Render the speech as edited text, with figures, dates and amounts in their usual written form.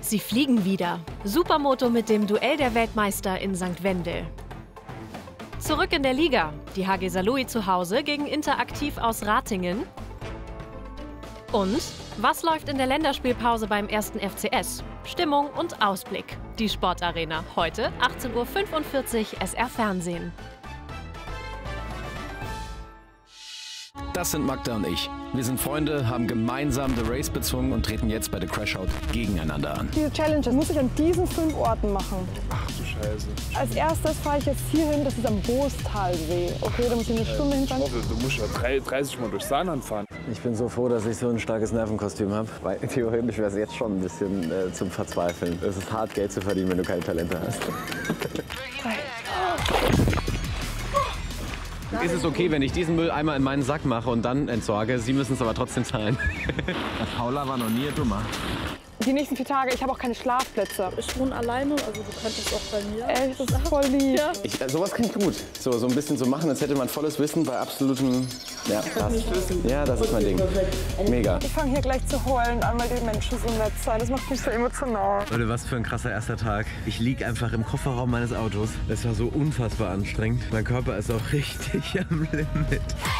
Sie fliegen wieder. Supermoto mit dem Duell der Weltmeister in St. Wendel. Zurück in der Liga. Die HG Saarlouis zu Hause gegen Interaktiv aus Ratingen. Und was läuft in der Länderspielpause beim 1. FCS? Stimmung und Ausblick. Die Sportarena. Heute 18:45 Uhr SR Fernsehen. Das sind Magda und ich. Wir sind Freunde, haben gemeinsam The Race bezwungen und treten jetzt bei The Crashout gegeneinander an. Diese Challenges muss ich an diesen 5 Orten machen. Ach du Scheiße. Als erstes fahre ich jetzt hier hin, das ist am Boostalsee. Okay, da muss ich eine Stunde hinfahren. Du musst ja 30 Mal durch Saarland fahren. Ich bin so froh, dass ich so ein starkes Nervenkostüm habe. Weil theoretisch wäre es jetzt schon ein bisschen zum Verzweifeln. Es ist hart, Geld zu verdienen, wenn du keine Talente hast. Ist es okay, wenn ich diesen Müll einmal in meinen Sack mache und dann entsorge? Sie müssen es aber trotzdem zahlen. Paula war noch nie dummer. Die nächsten 4 Tage, ich habe auch keine Schlafplätze. Ich wohne alleine, also du könntest auch bei mir. Echt, das ist voll lieb. Ja. Sowas kann ich gut. So ein bisschen so machen, als hätte man volles Wissen bei absolutem... Ja, das ist mein Ding. Mega. Ich fange hier gleich zu heulen an, weil die Menschen so nett sein. Das macht mich so emotional. Leute, was für ein krasser erster Tag. Ich liege einfach im Kofferraum meines Autos. Es war so unfassbar anstrengend. Mein Körper ist auch richtig am Limit.